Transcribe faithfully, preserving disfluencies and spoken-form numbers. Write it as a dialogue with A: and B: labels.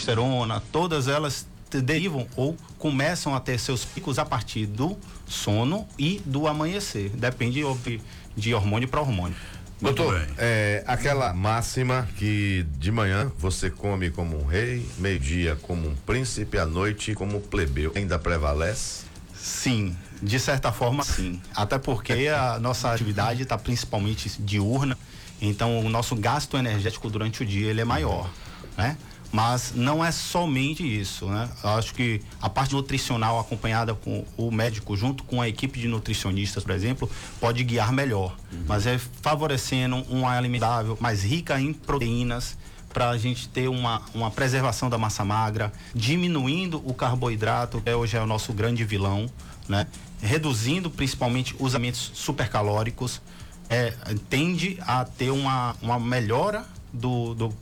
A: testosterona, todas elas derivam ou começam a ter seus picos a partir do sono e do amanhecer. Depende de, de hormônio para hormônio.
B: Doutor, é, aquela máxima que de manhã você come como um rei, meio-dia como um príncipe, à noite como um plebeu, ainda prevalece?
A: Sim, de certa forma sim. Até porque a nossa atividade está principalmente diurna, então o nosso gasto energético durante o dia ele é maior, né? Mas não é somente isso, né? Eu acho que a parte nutricional acompanhada com o médico junto com a equipe de nutricionistas, por exemplo, pode guiar melhor. Uhum. Mas é favorecendo uma alimentação mais rica em proteínas para a gente ter uma, uma preservação da massa magra, diminuindo o carboidrato, que hoje é o nosso grande vilão, né? Reduzindo principalmente os alimentos supercalóricos, é, tende a ter uma, uma melhora Do, do